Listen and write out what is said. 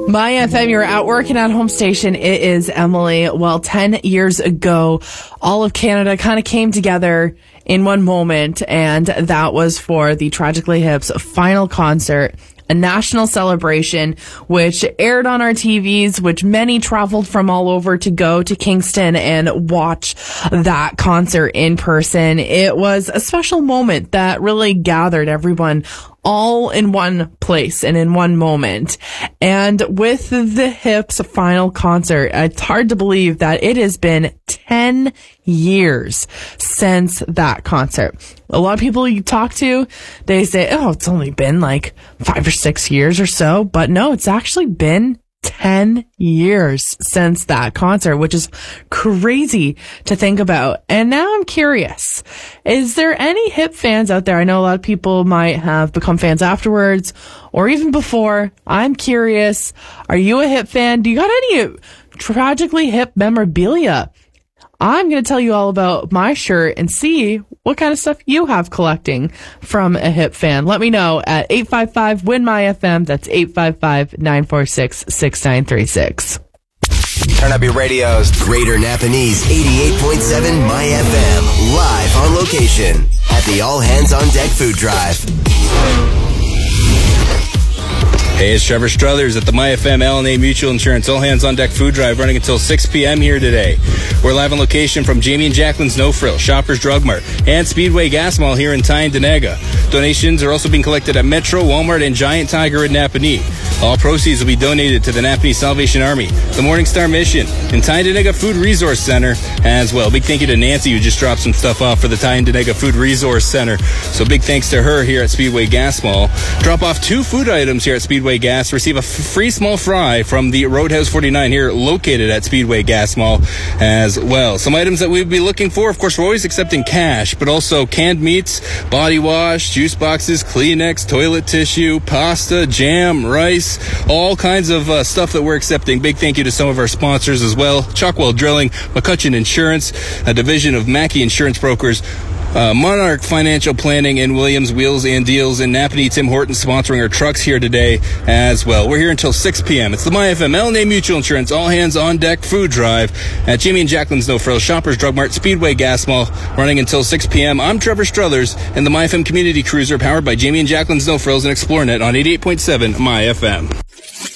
My FM, you're at work and at home station. It is Emily. Well, 10 years ago, all of Canada kind of came together in one moment, and that was for the Tragically Hip's final concert, a national celebration, which aired on our TVs, which many traveled from all over to go to Kingston and watch that concert in person. It was a special moment that really gathered everyone all in one place and in one moment. And with the Hip's final concert, it's hard to believe that it has been 10 years since that concert. A lot of people you talk to, they say, oh, it's only been like 5 or 6 years or so. But no, it's actually been 10 years since that concert, which is crazy to think about. And now I'm curious, is there any Hip fans out there? I know a lot of people might have become fans afterwards or even before. I'm curious, are you a Hip fan? Do you got any Tragically Hip memorabilia? I'm going to tell you all about my shirt and see what kind of stuff you have collecting from a Hip fan. Let me know at 855-WIN-MY-FM. That's 855-946-6936. Turn up your radios. Greater Napanese 88.7 My FM. Live on location at the All Hands on Deck Food Drive. Hey, it's Trevor Struthers at the MyFM LNA Mutual Insurance All Hands on Deck Food Drive, running until 6 p.m. here today. We're live on location from Jamie and Jacqueline's No Frill, Shoppers Drug Mart, and Speedway Gas Mall here in Tyne-Denega. Donations are also being collected at Metro, Walmart, and Giant Tiger in Napanee. All proceeds will be donated to the Napanee Salvation Army, the Morning Star Mission, and Tyne-Denega Food Resource Center as well. Big thank you to Nancy, who just dropped some stuff off for the Tyne-Denega Food Resource Center. So big thanks to her here at Speedway Gas Mall. Drop off 2 food items here at Speedway Gas. Receive a free small fry from the Roadhouse 49 here located at Speedway Gas Mall as well. Some items that we'd be looking for, of course, we're always accepting cash, but also canned meats, body wash, juice boxes, Kleenex, toilet tissue, pasta, jam, rice, all kinds of stuff that we're accepting. Big thank you to some of our sponsors as well. Chalkwell Drilling, McCutcheon Insurance, a division of Mackey Insurance Brokers, Monarch Financial Planning, and Williams Wheels and Deals in Napanee. Tim Horton sponsoring our trucks here today as well. We're here until 6 p.m. It's the MyFM LNA Mutual Insurance All Hands on Deck Food Drive at Jimmy and Jacqueline's No Frills, Shoppers Drug Mart, Speedway Gas Mall, running until 6 p.m. I'm Trevor Struthers in the MyFM Community Cruiser, powered by Jamie and Jacqueline's No Frills and ExploreNet on 88.7 MyFM.